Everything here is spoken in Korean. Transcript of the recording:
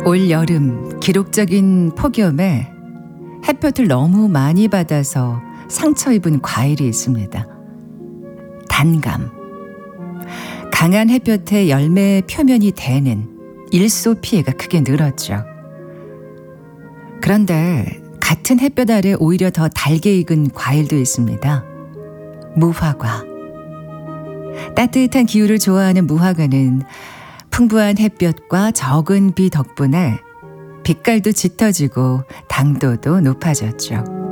올 여름 기록적인 폭염에 햇볕을 너무 많이 받아서 상처 입은 과일이 있습니다. 단감. 강한 햇볕에 열매 표면이 대는 일소 피해가 크게 늘었죠. 그런데 같은 햇볕 아래 오히려 더 달게 익은 과일도 있습니다. 무화과. 따뜻한 기후를 좋아하는 무화과는 풍부한 햇볕과 적은 비 덕분에 빛깔도 짙어지고 당도도 높아졌죠.